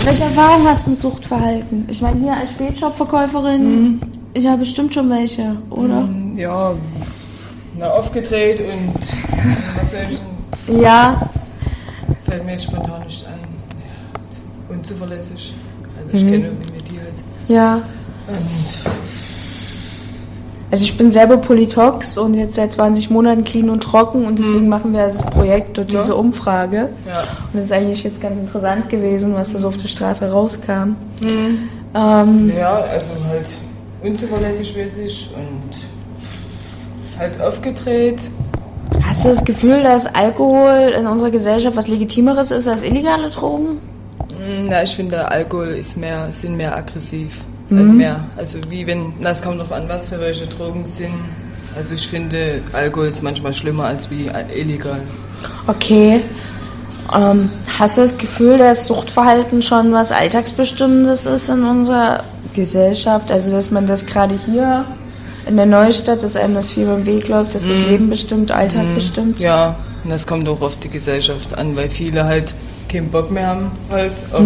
Welche Erfahrung hast du mit Suchtverhalten? Ich meine, hier als Spätshop-Verkäuferin, ich habe bestimmt schon welche, oder? Ja, aufgedreht und was soll ich denn? Ja. Fällt mir jetzt spontan nicht ein. Ja, unzuverlässig. Also ich kenne irgendwie die halt. Ja. Und Also ich bin selber Polytox und jetzt seit 20 Monaten clean und trocken und deswegen machen wir das Projekt dort diese Umfrage. Ja. Und das ist eigentlich jetzt ganz interessant gewesen, was da so auf der Straße rauskam. ja, also halt unzuverlässig mäßig und halt aufgedreht. Hast du das Gefühl, dass Alkohol in unserer Gesellschaft was Legitimeres ist als illegale Drogen? Na, ich finde, Alkohol sind mehr aggressiv. Mehr. Also wie wenn, es kommt drauf an, was für welche Drogen sind. Also ich finde, Alkohol ist manchmal schlimmer als wie illegal. Okay. Hast du das Gefühl, dass Suchtverhalten schon was Alltagsbestimmendes ist in unserer Gesellschaft? Also dass man das gerade hier in der Neustadt, dass einem das viel beim Weg läuft, dass das Leben bestimmt, Alltag bestimmt? Ja, und das kommt auch auf die Gesellschaft an, weil viele halt keinen Bock mehr haben halt auf,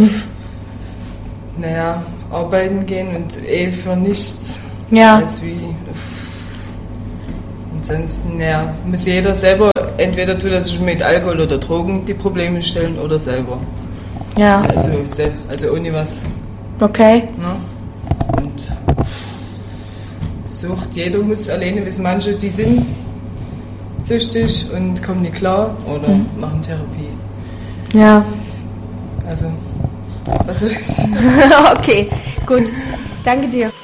arbeiten gehen und für nichts. Ja. Als wie. Ansonsten, muss jeder selber, entweder tut er sich mit Alkohol oder Drogen die Probleme stellen oder selber. Ja. Also ohne was. Okay. Ne? Und Sucht, jeder muss alleine wissen, manche, die sind süchtig und kommen nicht klar oder machen Therapie. Ja. Also, was soll ich sagen? Okay, gut. Danke dir.